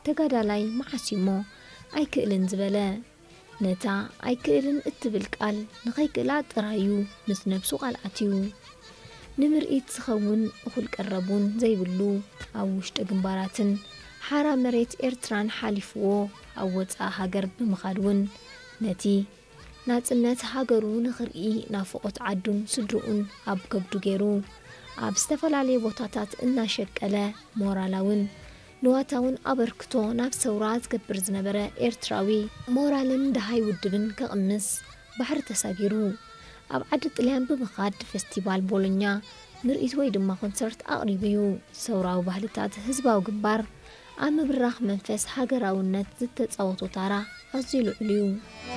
ተጋዳላይ ማዓሲሞ ኣይክእልን ዝበለ ነታ ኣይክእልን እትብል ቃል ንኸይክእላ ጥራዩ ምስ ነፍሱ ቃልዓትዩ ንምርኢት ዝኸውን እኹል ቀረቡን ዘይብሉ ኣብ ውሽጢ ግንባራትን ሓራ መሬት ኤርትራን ሓሊፍዎ ኣብ ወፃኢ ሃገር ብምኻድውን ነቲ ናጽነት ሃገሩ ንኽርኢ ናፍቆት ዓዱን ስድሩኡን ኣብ ከብዱ ገይሩ ኣብ ዝተፈላለዩ ቦታታት እናሸቀለ ሞራላውን ንዋታውን ኣበርክቶ ናብ ሰውራ ዝገብር ዝነበረ ኤርትራዊ ሞራልን ደሃይ ውድብን ከቕምስ ባሕሪ ተሳጊሩ ኣብ ዓዲ ጥልያን ብምኻድ ፌስቲቫል ቦሎኛ ምርኢት ወይ ድማ ኮንሰርት ኣቕሪብዩ ሰውራዊ ባህልታት ህዝባዊ ግንባር ኣብ ምብራኽ መንፈስ ሃገራውነት ዝተጻወቱ ታራ ኣዝዩ ልዑል እዩ